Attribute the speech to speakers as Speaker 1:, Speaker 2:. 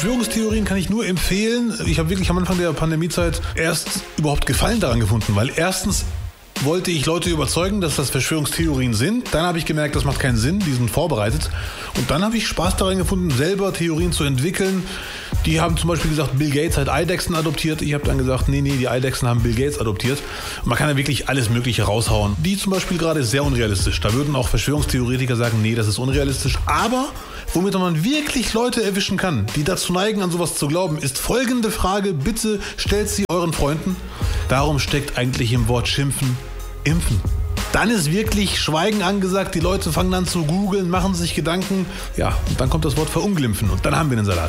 Speaker 1: Verschwörungstheorien kann ich nur empfehlen. Ich habe wirklich am Anfang der Pandemiezeit erst überhaupt Gefallen daran gefunden, weil erstens wollte ich Leute überzeugen, dass das Verschwörungstheorien sind. Dann habe ich gemerkt, das macht keinen Sinn, die sind vorbereitet. Und dann habe ich Spaß daran gefunden, selber Theorien zu entwickeln. Die haben zum Beispiel gesagt, Bill Gates hat Eidechsen adoptiert. Ich habe dann gesagt, nee, die Eidechsen haben Bill Gates adoptiert. Und man kann ja wirklich alles Mögliche raushauen. Die zum Beispiel gerade ist sehr unrealistisch. Da würden auch Verschwörungstheoretiker sagen, nee, das ist unrealistisch. Aber womit man wirklich Leute erwischen kann, die dazu neigen, an sowas zu glauben, ist folgende Frage. Bitte stellt sie euren Freunden. Darum steckt eigentlich im Wort schimpfen, impfen. Dann ist wirklich Schweigen angesagt. Die Leute fangen an zu googeln, machen sich Gedanken. Ja, und dann kommt das Wort verunglimpfen und dann haben wir den Salat.